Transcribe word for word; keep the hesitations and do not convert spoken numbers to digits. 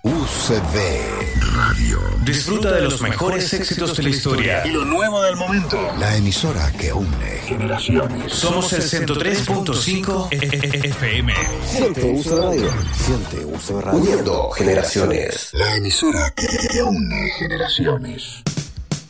U C B Radio. Disfruta de los mejores éxitos de la historia y lo nuevo del momento. La emisora que une generaciones. Somos el ciento tres punto cinco F M. Siente U C B Radio. Siente U C B Radio. Uniendo generaciones. La emisora que une generaciones.